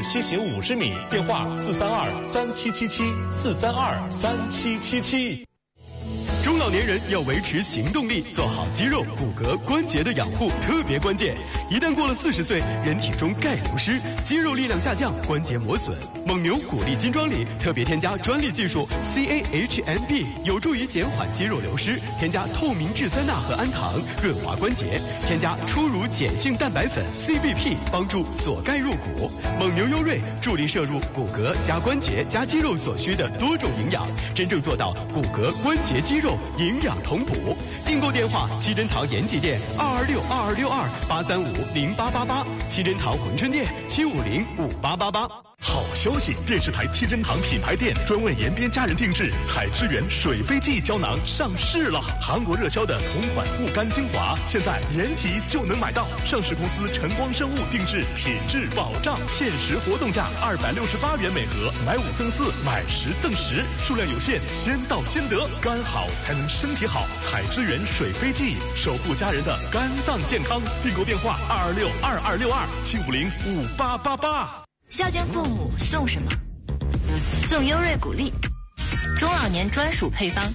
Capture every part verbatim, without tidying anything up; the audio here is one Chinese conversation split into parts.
时西行五十米，电话四三二三七七七四三二三七七七。 中老年人要维持行动力，做好肌肉、骨骼、关节的养护特别关键。一旦过了四十岁，人体中钙流失，肌肉力量下降，关节磨损。蒙牛骨力金装里特别添加专利技术 C A H M B， 有助于减缓肌肉流失。添加透明质酸钠和氨糖，润滑关节。添加初乳碱性蛋白粉 C B P， 帮助锁钙入骨。蒙牛优瑞助力摄入骨骼加关节加肌肉所需的多种营养，真正做到骨骼、关节、肌肉营养同补。订购电话：七珍堂延吉店二二六二二六二八三五零八八八，七珍堂珲春店七五零五八八八。 好消息！电视台七珍堂品牌店专为延边家人定制采之源水飞记胶囊上市了。韩国热销的同款护肝精华，现在延吉就能买到。上市公司晨光生物定制，品质保障。限时活动价二百六十八元每盒，买五赠四，买十赠十，数量有限，先到先得。肝好才能身体好，采之源水飞记，守护家人的肝脏健康。订购电话二二六二二六二七五零五八八八。 孝敬父母送什么？送优瑞骨力，中老年专属配方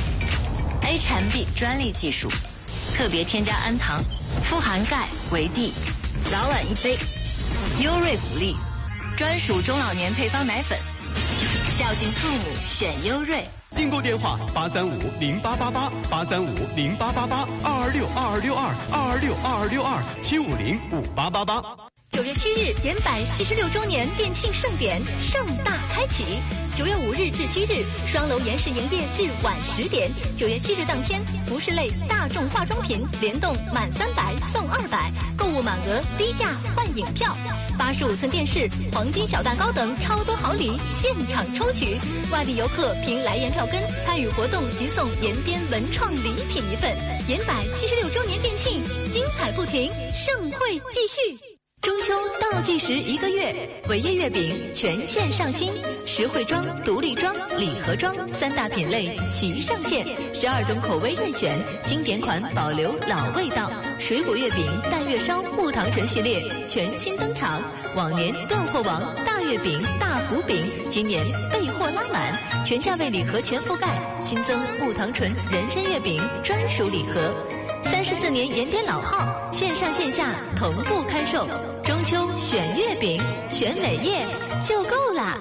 H M B 专利技术，特别添加氨糖，富含钙、维 D， 早晚一杯。优瑞骨力，专属中老年配方奶粉，孝敬父母选优瑞。 订购电话八三五零八八八八三五零八八八二二六二二六二二二六二二六二七五零五八八八。 九月七日，点百七十六周年店庆盛典盛大开启。九月五日至七日，双楼延时营业至晚十点。九月七日当天，服饰类大众化妆品联动满三百送二百，购物满额低价换影票。八十五寸电视、黄金小蛋糕等超多好礼现场抽取。外地游客凭来延票根参与活动即送延边文创礼品一份。延百七十六周年店庆，精彩不停，盛会继续。中秋倒计时一个月，伟业月饼全线上新，实惠装、独立装、礼盒装三大品类齐上线，十二种口味任选，经典款保留老味道。水果月饼、淡月烧、木糖醇系列全新登场，往年断货王大月饼、大福饼，今年备货拉满，全价位礼盒全覆盖，新增木糖醇人参月饼专属礼盒。三十四年延边老号，线上线下同步开售。中秋选月饼，选伟业就够啦。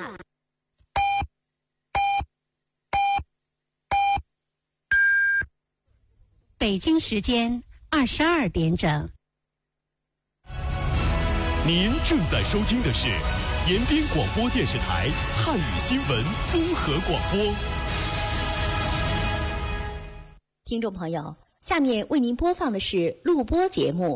北京时间二十二点整。 您正在收听的是延边广播电视台汉语新闻综合广播。 听众朋友，下面为您播放的是录播节目。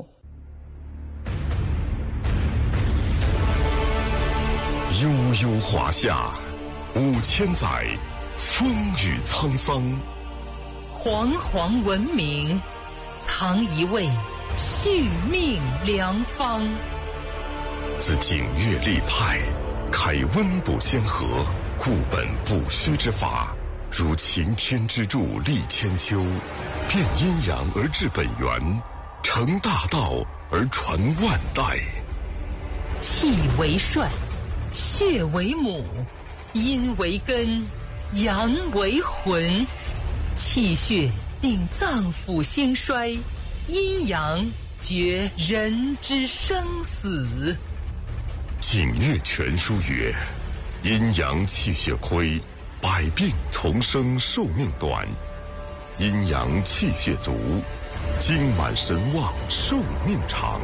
悠悠华夏，五千载，风雨沧桑。 煌煌文明，藏一位续命良方。 自景岳立派，开温补先河，固本补虚之法，如擎天之柱立千秋，变阴阳而治本源，成大道而传万代。 气为帅，血为母，阴为根，阳为魂。气血定脏腑兴衰，阴阳决人之生死。 景岳全书曰：阴阳气血亏，百病丛生，寿命短；阴阳气血足，精满神旺，寿命长。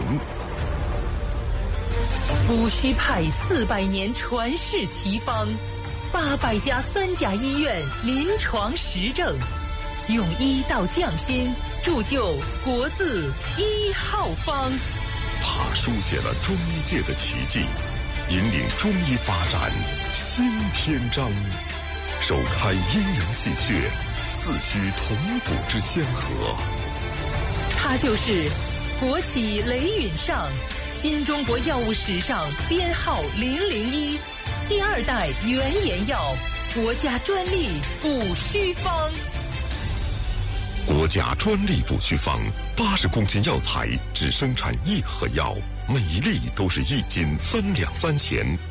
补虚派四百年传世奇方，八百家三甲医院临床实证，用医道匠心，铸就国字一号方。 他书写了中医界的奇迹，引领中医发展新篇章，首开阴阳气血四虚同补之先河。 他就是国企雷允上，新中国药物史上编号零零一，第二代原研药，国家专利补虚方。 国家专利补虚方，八十公斤药材只生产一盒药，每一粒都是一斤三两三钱。